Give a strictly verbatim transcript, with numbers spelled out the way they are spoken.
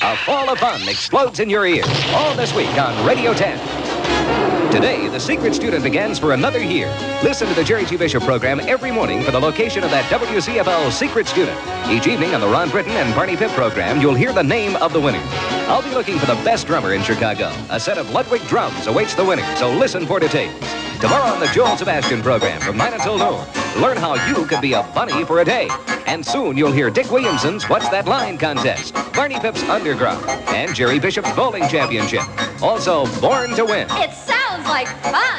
A fall of fun explodes in your ears. All this week on Radio ten. Today, The Secret Student begins for another year. Listen to the Jerry G. Bishop program every morning for the location of that W C F L Secret Student. Each evening on the Ron Britton and Barney Pipp program, you'll hear the name of the winner. I'll be looking for the best drummer in Chicago. A set of Ludwig drums awaits the winner, so listen for details. Tomorrow on the Joel Sebastian program from nine until noon, learn how you could be a bunny for a day. And soon you'll hear Dick Williamson's What's That Line contest, Barney Pipp's Underground, and Jerry Bishop's Bowling Championship. Also, Born to Win. It sounds like fun.